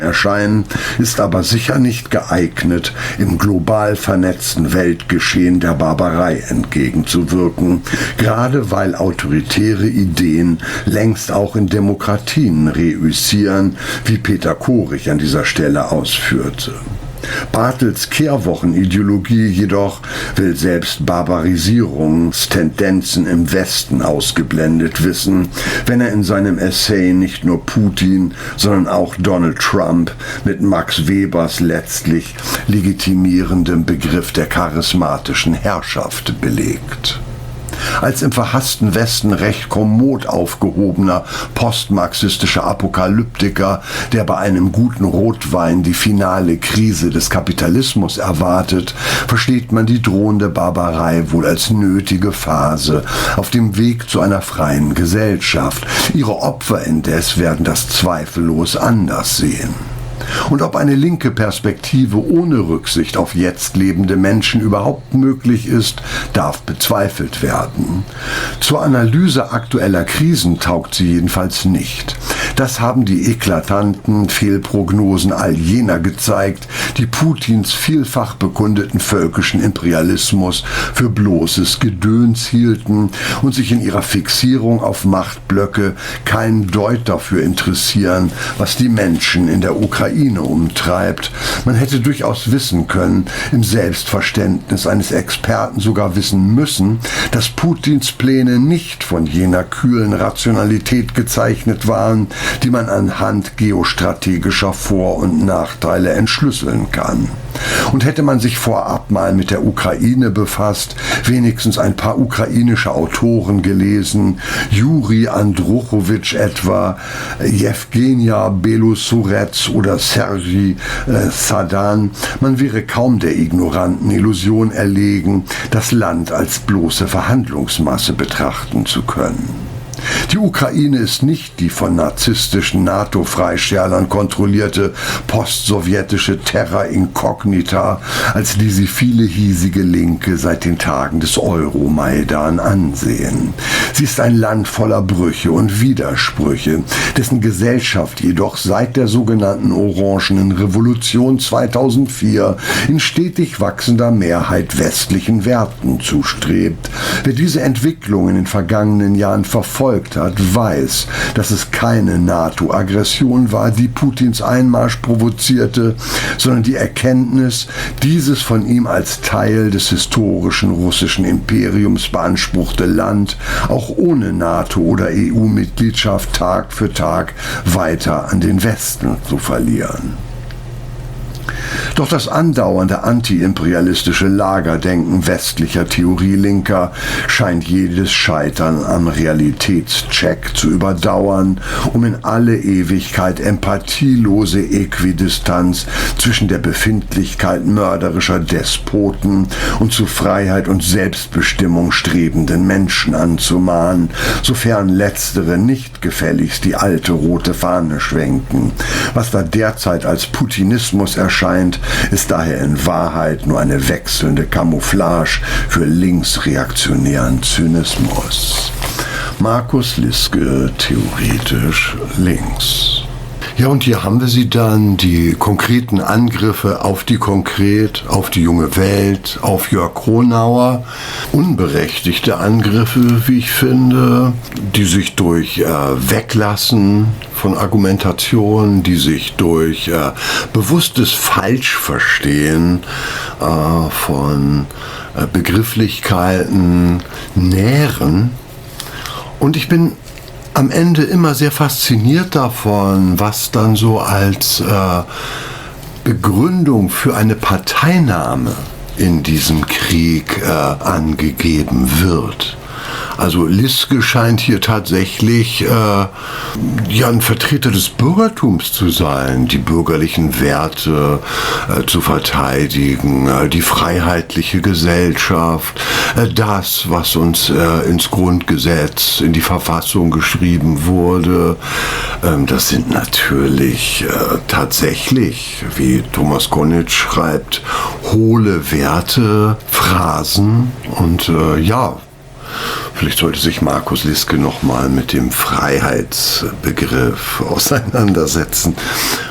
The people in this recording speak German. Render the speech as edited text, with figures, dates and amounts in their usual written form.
erscheinen, ist aber sicher nicht geeignet, im global vernetzten Weltgeschehen der Barbarei entgegenzuwirken, gerade weil autoritäre Ideen längst auch in Demokratien reüssieren, wie Peter Korig an dieser Stelle ausführte. Bartels Kehrwochenideologie jedoch will selbst Barbarisierungstendenzen im Westen ausgeblendet wissen, wenn er in seinem Essay nicht nur Putin, sondern auch Donald Trump mit Max Webers letztlich legitimierendem Begriff der charismatischen Herrschaft belegt. Als im verhassten Westen recht kommod aufgehobener postmarxistischer Apokalyptiker, der bei einem guten Rotwein die finale Krise des Kapitalismus erwartet, versteht man die drohende Barbarei wohl als nötige Phase auf dem Weg zu einer freien Gesellschaft. Ihre Opfer indes werden das zweifellos anders sehen. Und ob eine linke Perspektive ohne Rücksicht auf jetzt lebende Menschen überhaupt möglich ist, darf bezweifelt werden. Zur Analyse aktueller Krisen taugt sie jedenfalls nicht. Das haben die eklatanten Fehlprognosen all jener gezeigt, die Putins vielfach bekundeten völkischen Imperialismus für bloßes Gedöns hielten und sich in ihrer Fixierung auf Machtblöcke keinen Deut dafür interessieren, was die Menschen in der Ukraine umtreibt. Man hätte durchaus wissen können, im Selbstverständnis eines Experten sogar wissen müssen, dass Putins Pläne nicht von jener kühlen Rationalität gezeichnet waren, die man anhand geostrategischer Vor- und Nachteile entschlüsseln kann. Und hätte man sich vorab mal mit der Ukraine befasst, wenigstens ein paar ukrainische Autoren gelesen, Juri Andruchowitsch etwa, Jewgenia Beloussurets oder Sergei Sadan, man wäre kaum der ignoranten Illusion erlegen, das Land als bloße Verhandlungsmasse betrachten zu können. Die Ukraine ist nicht die von narzisstischen NATO-Freischärlern kontrollierte postsowjetische Terra Incognita, als die sie viele hiesige Linke seit den Tagen des Euromaidan ansehen. Sie ist ein Land voller Brüche und Widersprüche, dessen Gesellschaft jedoch seit der sogenannten Orangenen Revolution 2004 in stetig wachsender Mehrheit westlichen Werten zustrebt. Wer diese Entwicklung in den vergangenen Jahren verfolgt hat, weiß, dass es keine NATO-Aggression war, die Putins Einmarsch provozierte, sondern die Erkenntnis, dieses von ihm als Teil des historischen russischen Imperiums beanspruchte Land auch ohne NATO- oder EU-Mitgliedschaft Tag für Tag weiter an den Westen zu verlieren. Doch das andauernde antiimperialistische Lagerdenken westlicher Theorielinker scheint jedes Scheitern am Realitätscheck zu überdauern, um in alle Ewigkeit empathielose Äquidistanz zwischen der Befindlichkeit mörderischer Despoten und zu Freiheit und Selbstbestimmung strebenden Menschen anzumahnen, sofern letztere nicht gefälligst die alte rote Fahne schwenken. Was da derzeit als Putinismus erscheint, ist daher in Wahrheit nur eine wechselnde Camouflage für linksreaktionären Zynismus. Markus Liske, theoretisch links. Ja, und hier haben wir sie dann, die konkreten Angriffe auf die junge Welt, auf Jörg Kronauer. Unberechtigte Angriffe, wie ich finde, die sich durch Weglassen von Argumentation, die sich durch bewusstes Falschverstehen von Begrifflichkeiten nähren. Und ich bin am Ende immer sehr fasziniert davon, was dann so als Begründung für eine Parteinahme in diesem Krieg angegeben wird. Also Liske scheint hier tatsächlich ein Vertreter des Bürgertums zu sein, die bürgerlichen Werte zu verteidigen, die freiheitliche Gesellschaft, das, was uns ins Grundgesetz, in die Verfassung geschrieben wurde. Das sind natürlich tatsächlich, wie Thomas Konitsch schreibt, hohle Werte, Phrasen und vielleicht sollte sich Markus Liske nochmal mit dem Freiheitsbegriff auseinandersetzen.